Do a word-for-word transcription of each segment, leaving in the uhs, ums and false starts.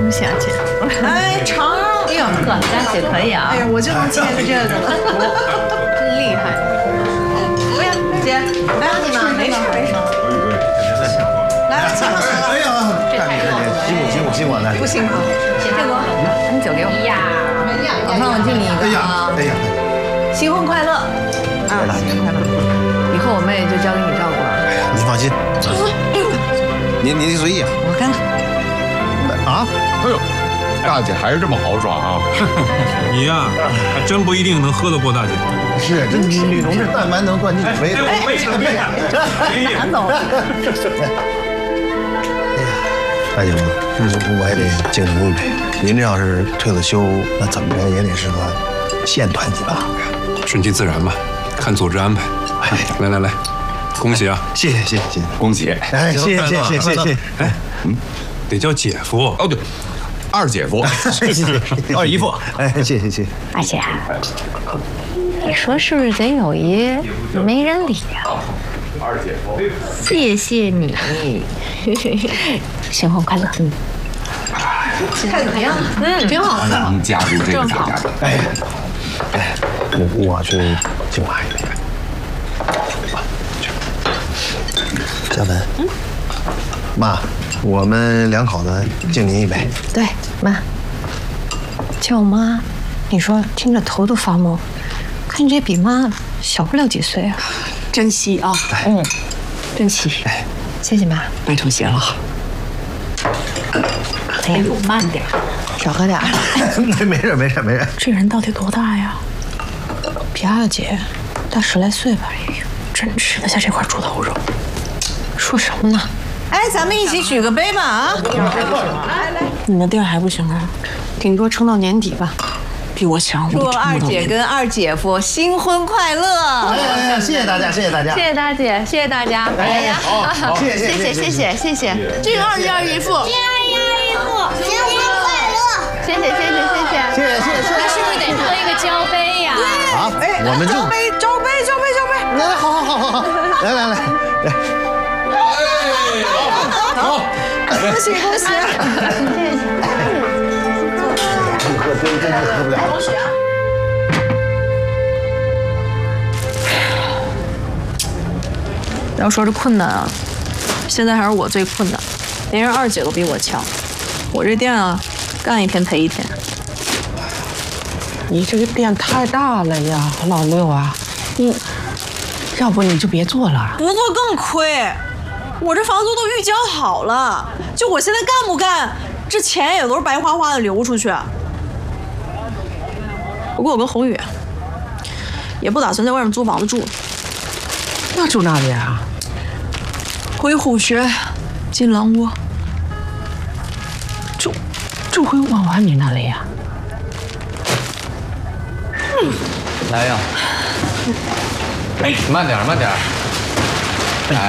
恭喜啊，姐！ 哎，长， 哎呦，呵，大姐可以啊！ 哎呀，我就能牵个这个了， 真厉害！ 不要，姐，来你们，没事没事。来，请坐。 哎呀，大姐大姐，辛苦辛苦辛苦了， 不辛苦。 这个，你酒给我。哎呀，老范，我敬你一个啊！ 哎呀， 新婚快乐！ 啊，新婚快乐！以后我妹就交给你照顾了。 哎呀，您放心，您您随意啊。 我看看。 啊？ 哎呦，大姐还是这么豪爽啊！ 你呀，还真不一定能喝得过大姐。 是，这女女同志但凡能断进水， 哎，我妹，别拿走了。 哎呀，大姐夫，我也得敬您一杯。您这要是退了休，那怎么着也得是个县团级吧？ 顺其自然吧，看组织安排。哎，来来来，恭喜啊！ 谢谢谢谢谢谢， 恭喜！ 哎，谢谢谢谢谢谢。 哎，嗯，得叫姐夫哦，对，二姐夫， 谢谢二姨夫。哎，谢谢谢谢。 二姐，你说是不是得有一媒人礼啊？ 二姐夫， 谢谢你，新婚快乐！嗯， 看怎么样？ 嗯，挺好，挺好。 能加入这个大家庭。 哎哎，我我去敬妈一杯。嘉文，嗯，妈，我们两口子敬您一杯。 对，妈，叫妈，你说听着头都发懵，看你这比妈小不了几岁啊。 珍惜啊！ 嗯，珍惜。谢谢妈， 拜托谢了。 哎呦，慢点，少喝点。 没没事没事没事。 这人到底多大呀？比二姐大十来岁吧。哎呦，真吃得下这块猪头肉。说什么呢？ 哎，咱们一起举个杯吧啊！ 来来，你的店还不行啊，顶多撑到年底吧。比我强， 祝二姐跟二姐夫新婚快乐！ 哎，谢谢大家，谢谢大家， 谢谢大姐，谢谢大家。哎呀， 谢谢谢谢谢谢谢谢， 这个二姨二姨夫， 二姨二姨夫，新婚快乐！ 谢谢谢谢谢谢谢谢谢谢。 那是不是得喝一个交杯呀？ 好， 哎， 我们就交杯交杯交杯交杯！ 来来，好好好好好，来来来来。 好， 恭喜恭喜！ 喝真真是喝不了。 要说这困难啊，现在还是我最困难，连人二姐都比我强。我这店啊，干一天赔一天。 你这个店太大了呀，老六啊，你要不你就别做了。 不做更亏，我这房租都预交好了，就我现在干不干，这钱也都是白花花的流出去。不过我跟宏宇也不打算在外面租房子住， 那住哪里啊？ 回虎穴，金狼窝。 住住回婉婉你那里呀？ 嗯， 来呀！哎，慢点，慢点。哎，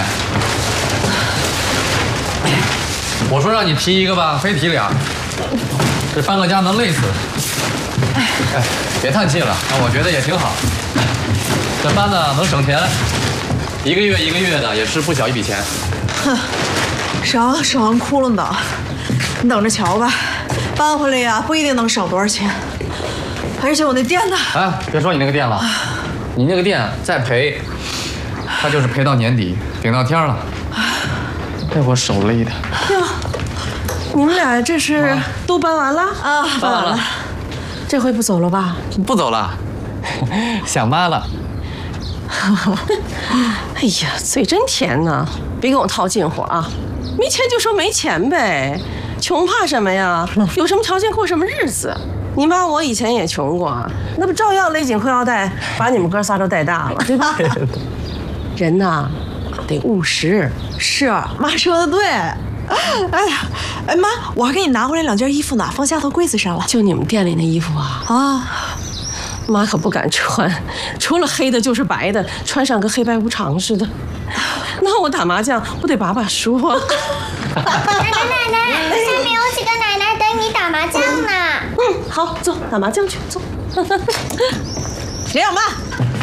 我说让你提一个吧，非提俩，这搬个家能累死。哎，别叹气了，啊，我觉得也挺好。这搬呢能省钱，一个月一个月的也是不小一笔钱。 哼，省省完窟窿的，你等着瞧吧。搬回来呀，不一定能省多少钱。而且我那店呢？ 哎，别说你那个店了，你那个店再赔，他就是赔到年底，顶到天了。被我手勒的。 哟，你们俩这是都搬完了啊？ 搬完了。 这回不走了吧？ 不走了，想妈了。 哎呀，嘴真甜呐！别跟我套近乎啊！没钱就说没钱呗，穷怕什么呀？有什么条件过什么日子。你妈我以前也穷过，那不照样勒紧裤腰带，把你们哥仨都带大了，对吧？人呐，得务实。 是，妈说的对。哎呀，哎妈，我还给你拿回来两件衣服呢，放下头柜子上了。 就你们店里那衣服啊？ 啊， 妈可不敢穿，除了黑的就是白的，穿上跟黑白无常似的。那我打麻将，我得把把输啊。 奶奶奶奶，下面有几个奶奶等你打麻将呢。 嗯，好，走，打麻将去，走。 连小曼，